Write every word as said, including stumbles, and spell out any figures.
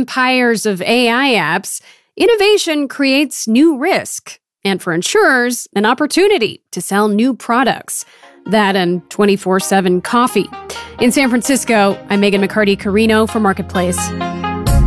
empires of A I apps, innovation creates new risk. And for insurers, an opportunity to sell new products. That and twenty-four seven coffee. In San Francisco, I'm Megan McCarty Carino for Marketplace.